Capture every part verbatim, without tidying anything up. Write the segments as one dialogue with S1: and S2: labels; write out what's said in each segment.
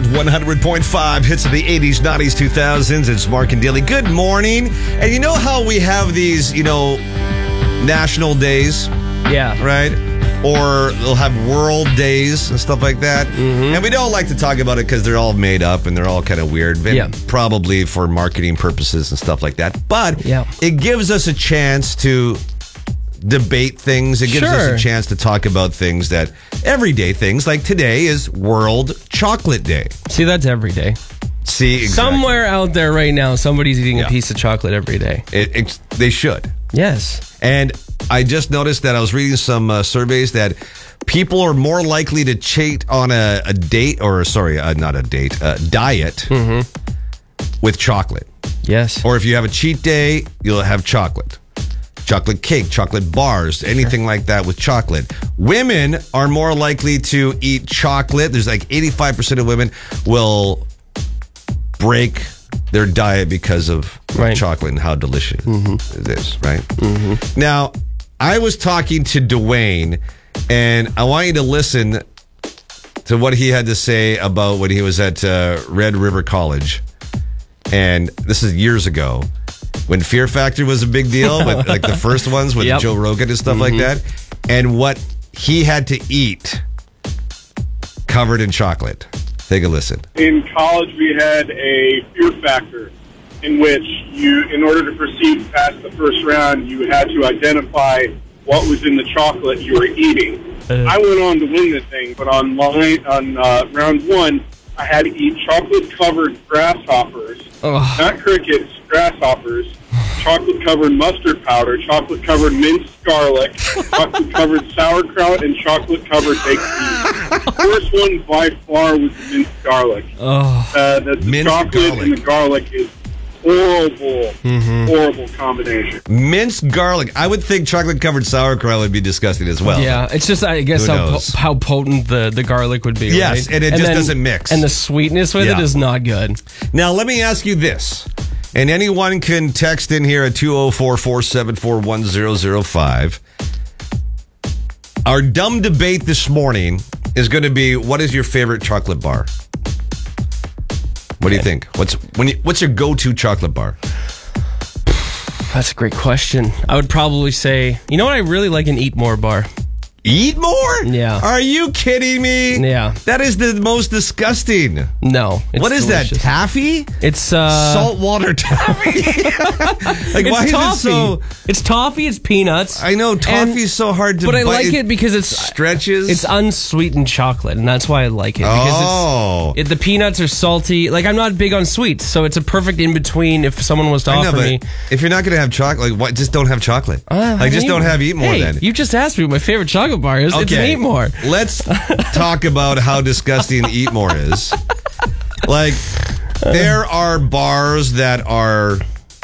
S1: one hundred point five hits of the eighties, nineties, two thousands. It's Mark and Daly. Good morning. And you know how we have these, you know, national days?
S2: Yeah.
S1: Right? Or they'll have world days and stuff like that. Mm-hmm. And we don't like to talk about it because they're all made up and they're all kind of weird.
S2: Yeah.
S1: Probably for marketing purposes and stuff like that. But
S2: yeah.
S1: it gives us a chance to debate things. It gives
S2: sure.
S1: us a chance to talk about things that everyday things, like today is World Chocolate Day.
S2: See, that's every day.
S1: See, exactly.
S2: Somewhere out there right now, somebody's eating yeah. a piece of chocolate every day.
S1: It, it, they should.
S2: Yes.
S1: And I just noticed that I was reading some uh, surveys that people are more likely to cheat on a, a date, or sorry, uh, not a date, a diet
S2: mm-hmm.
S1: with chocolate.
S2: Yes.
S1: Or if you have a cheat day, you'll have chocolate. Chocolate cake, chocolate bars, anything sure. like that with chocolate. Women are more likely to eat chocolate. There's like eighty-five percent of women will break their diet because of right. chocolate and how delicious mm-hmm. it is, right? Mm-hmm. Now, I was talking to Dwayne, and I want you to listen to what he had to say about when he was at uh, Red River College. And this is years ago, when Fear Factor was a big deal, with, like the first ones with yep. Joe Rogan and stuff mm-hmm. like that, and what he had to eat covered in chocolate. Take a listen.
S3: In college, we had a Fear Factor in which you, in order to proceed past the first round, you had to identify what was in the chocolate you were eating. Uh, I went on to win the thing, but on line, on uh, round one, I had to eat chocolate-covered grasshoppers, oh. not crickets, grasshoppers, chocolate-covered mustard powder, chocolate-covered minced garlic, chocolate-covered sauerkraut, and chocolate-covered baked beans. The first one by far was the minced garlic. Oh. Uh, the
S1: minced
S3: chocolate
S1: garlic.
S3: and the garlic is horrible, mm-hmm. horrible combination.
S1: Minced garlic. I would think chocolate-covered sauerkraut would be disgusting as well.
S2: Yeah, it's just, I guess, how, po- how potent the, the garlic would be,
S1: yes,
S2: right?
S1: and it
S2: and
S1: just
S2: then,
S1: doesn't mix.
S2: And the sweetness with yeah. it is not good.
S1: Now, let me ask you this. And anyone can text in here at two oh four, four seven four, one oh oh five. Our dumb debate this morning is going to be, what is your favorite chocolate bar? What do you think? What's when you, what's your go-to chocolate bar?
S2: That's a great question. I would probably say, you know what, I really like an Eat More bar.
S1: Eat More?
S2: Yeah.
S1: Are you kidding me?
S2: Yeah.
S1: That is the most disgusting.
S2: No. It's
S1: what is
S2: delicious.
S1: that? Taffy?
S2: It's uh
S1: saltwater taffy. Like
S2: it's
S1: why
S2: toffee.
S1: is it so?
S2: It's toffee. It's peanuts.
S1: I know toffee is so hard to.
S2: But I
S1: bite.
S2: like it because it's
S1: stretches.
S2: It's unsweetened chocolate, and that's why I like it. Because
S1: oh.
S2: it's, it, the peanuts are salty. Like I'm not big on sweets, so it's a perfect in between. If someone was to
S1: I know,
S2: offer
S1: but
S2: me,
S1: if you're not going to have chocolate, like, what? Just don't have chocolate.
S2: Uh,
S1: like just don't have Eat More.
S2: Hey,
S1: then
S2: you just asked me what my favorite chocolate bar is.
S1: Okay.
S2: It's an Eat More.
S1: Let's talk about how disgusting Eat More is. Like, there are bars that are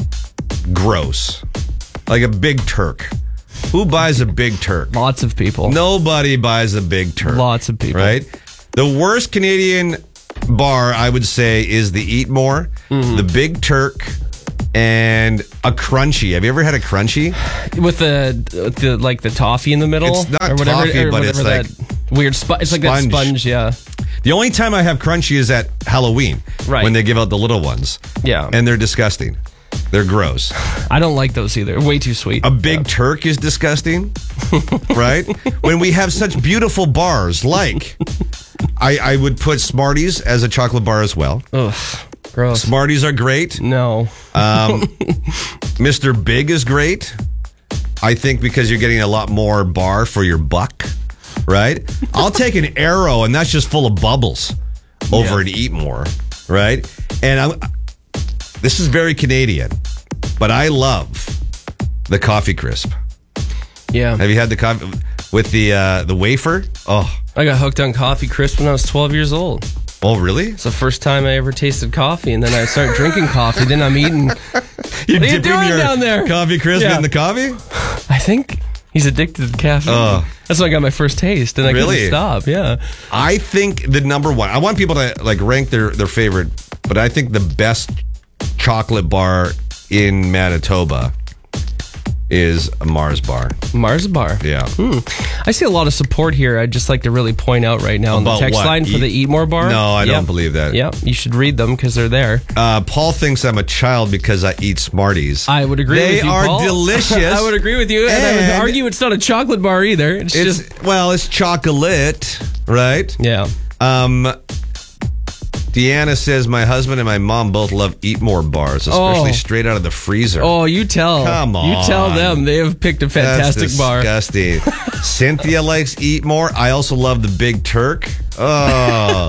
S1: gross. Like a Big Turk. Who buys a Big Turk?
S2: Lots of people.
S1: Nobody buys a Big Turk.
S2: Lots of people.
S1: Right? The worst Canadian bar, I would say, is the Eat More, mm-hmm. the Big Turk, and a Crunchie. Have you ever had a Crunchie?
S2: With the, with the like the toffee in the middle?
S1: It's not
S2: or whatever,
S1: toffee,
S2: or
S1: but
S2: whatever
S1: it's
S2: that
S1: like
S2: weird sponge. It's like
S1: sponge.
S2: that sponge, yeah.
S1: The only time I have Crunchie is at Halloween. Right. When they give out the little ones.
S2: Yeah.
S1: And they're disgusting. They're gross.
S2: I don't like those either. Way too sweet.
S1: A Big yeah. Turk is disgusting. Right? When we have such beautiful bars like, I, I would put Smarties as a chocolate bar as well.
S2: Ugh. Gross.
S1: Smarties are great.
S2: No.
S1: Um, Mister Big is great. I think because you're getting a lot more bar for your buck, right? I'll take an Arrow, and that's just full of bubbles over yeah. at Eat More, right? And I'm, this is very Canadian, but I love the Coffee Crisp.
S2: Yeah.
S1: Have you had the coffee with the uh, the wafer? Oh,
S2: I got hooked on Coffee Crisp when I was twelve years old.
S1: Oh, really?
S2: It's the first time I ever tasted coffee, and then I started drinking coffee. Then I'm eating.
S1: You're
S2: what are you doing
S1: your
S2: down there?
S1: Coffee Crisp
S2: yeah.
S1: in the coffee?
S2: I think he's addicted to caffeine. Uh, That's when I got my first taste, and I
S1: really?
S2: couldn't stop. Yeah.
S1: I think the number one. I want people to like rank their their favorite, but I think the best chocolate bar in Manitoba is a Mars bar.
S2: Mars bar.
S1: Yeah.
S2: Hmm. I see a lot of support here. I'd just like to really point out right now on the
S1: About
S2: text
S1: what?
S2: line for
S1: Eat-
S2: the Eat More bar.
S1: No, I don't
S2: Yep.
S1: believe that.
S2: Yeah, you should read them because they're there.
S1: Uh, Paul thinks I'm a child because I eat Smarties.
S2: I would agree
S1: they
S2: with you,
S1: are
S2: Paul.
S1: delicious.
S2: I would agree with you, and, I
S1: And
S2: would argue it's not a chocolate bar either. It's,
S1: It's
S2: just...
S1: well, it's chocolate, right?
S2: Yeah.
S1: Um, Deanna says my husband and my mom both love Eat More bars, especially
S2: Oh.
S1: straight out of the freezer.
S2: Oh, you tell.
S1: Come
S2: You tell
S1: on.
S2: them. They have picked a fantastic
S1: That's
S2: bar.
S1: disgusting. Cynthia likes Eat More. I also love the Big Turk. Oh,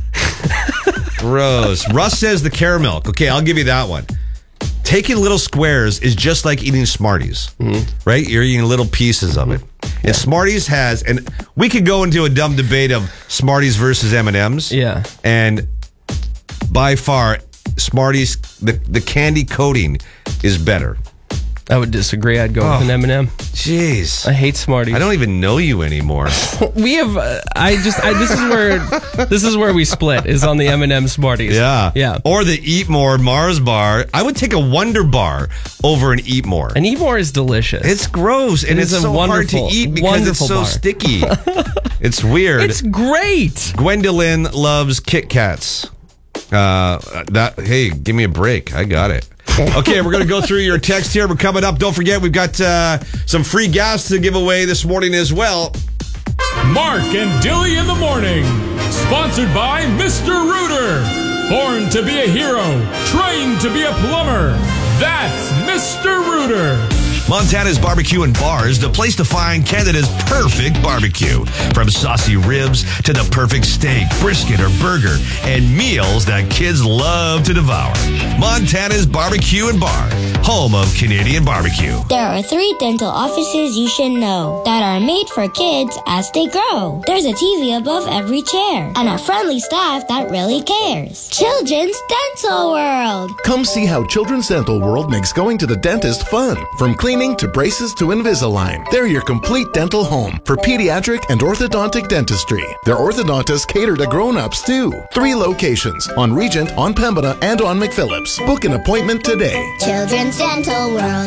S1: gross. Russ says the caramel. Okay, I'll give you that one. Taking little squares is just like eating Smarties,
S2: Mm-hmm.
S1: right? You're eating little pieces of it. And Smarties has, and we could go into a dumb debate of Smarties versus M and M's.
S2: Yeah.
S1: And by far, Smarties, the, the candy coating is better.
S2: I would disagree. I'd go
S1: Oh.
S2: with an M and M.
S1: Jeez.
S2: I hate Smarties.
S1: I don't even know you anymore.
S2: We have. Uh, I just. I, this is where. This is where we split. Is on the M and M Smarties.
S1: Yeah.
S2: Yeah.
S1: Or the Eat More Mars bar. I would take a Wonder Bar over an Eat More.
S2: And Eat More is delicious.
S1: It's gross and
S2: It
S1: it's
S2: is a
S1: so hard to
S2: wonderful,
S1: eat because it's
S2: wonderful
S1: so
S2: bar.
S1: sticky. It's weird.
S2: It's great.
S1: Gwendolyn loves Kit Kats. Uh, that hey, give me a break. I got it. Okay, we're going to go through your text here. We're coming up. Don't forget, we've got uh, some free gas to give away this morning as well.
S4: Mark and Dilly in the morning. Sponsored by Mister Rooter. Born to be a hero, trained to be a plumber. That's Mister Rooter.
S5: Montana's Barbecue and Bars, the place to find Canada's perfect barbecue. From saucy ribs to the perfect steak, brisket, or burger, and meals that kids love to devour. Montana's Barbecue and Bar, home of Canadian barbecue.
S6: There are three dental offices you should know that are made for kids as they grow. There's a T V above every chair and a friendly staff that really cares. Children's Dental World.
S7: Come see how Children's Dental World makes going to the dentist fun. From cleaning to braces to Invisalign, they're your complete dental home for pediatric and orthodontic dentistry. Their orthodontists cater to grown-ups too. Three locations, on Regent, on Pembina, and on McPhillips. Book an appointment today.
S6: Children's Dental World.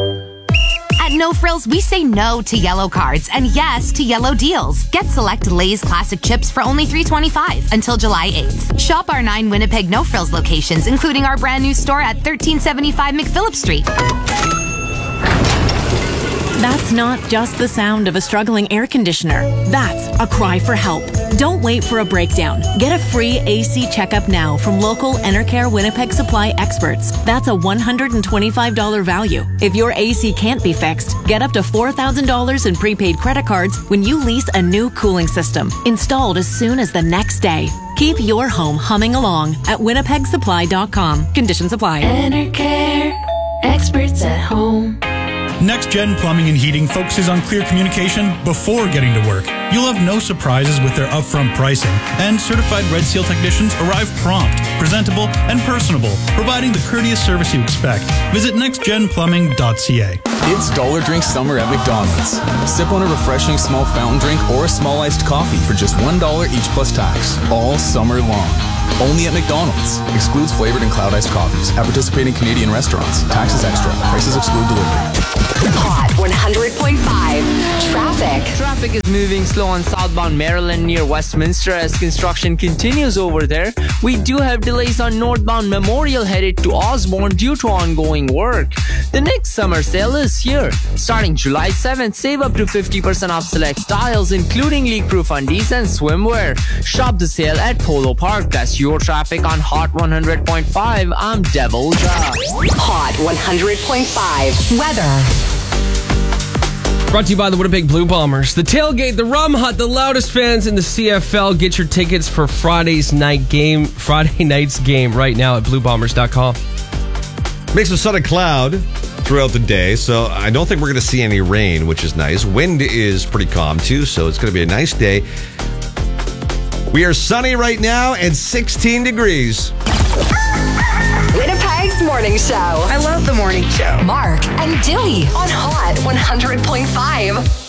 S8: At No Frills, we say no to yellow cards and yes to yellow deals. Get select Lay's Classic Chips for only three twenty-five until July eighth. Shop our nine Winnipeg No Frills locations, including our brand new store at thirteen seventy-five McPhillips Street.
S9: That's not just the sound of a struggling air conditioner. That's a cry for help. Don't wait for a breakdown. Get a free A C checkup now from local Enercare Winnipeg Supply experts. That's a one hundred twenty-five dollars value. If your A C can't be fixed, get up to four thousand dollars in prepaid credit cards when you lease a new cooling system, installed as soon as the next day. Keep your home humming along at winnipeg supply dot com. Conditions apply.
S6: Enercare. Experts at home.
S10: Next Gen Plumbing and Heating focuses on clear communication before getting to work. You'll have no surprises with their upfront pricing, and certified Red Seal technicians arrive prompt, presentable, and personable, providing the courteous service you expect. Visit next gen plumbing dot c a.
S11: It's Dollar Drink Summer at McDonald's. Sip on a refreshing small fountain drink or a small iced coffee for just one dollar each plus tax, all summer long. Only at McDonald's. Excludes flavored and cloud iced coffees at participating Canadian restaurants. Taxes extra. Prices exclude delivery.
S12: Hot one hundred point five. Traffic.
S13: Traffic is moving slow on southbound Maryland near Westminster as construction continues over there. We do have delays on northbound Memorial headed to Osborne due to ongoing work. The next summer sale is here. Starting July seventh, save up to fifty percent off select styles including leak-proof undies and swimwear. Shop the sale at Polo Park. That's your traffic on Hot one hundred point five. I'm Devil Ja.
S12: Hot one hundred point five. Weather.
S2: Brought to you by the Winnipeg Blue Bombers. The Tailgate, the Rum Hut, the loudest fans in the C F L. Get your tickets for Friday's night game, Friday night's game right now at blue bombers dot com.
S1: Mix of sun and cloud throughout the day, so I don't think we're going to see any rain, which is nice. Wind is pretty calm, too, so it's going to be a nice day. We are sunny right now and sixteen degrees.
S12: Winnipeg's Morning Show. I love the morning show. Mark and Dilly on Hot one hundred point five.